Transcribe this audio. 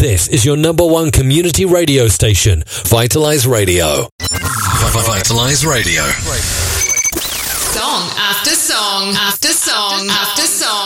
This is your number one community radio station, Vitalize Radio. Vitalize Radio. Song after song after song after song.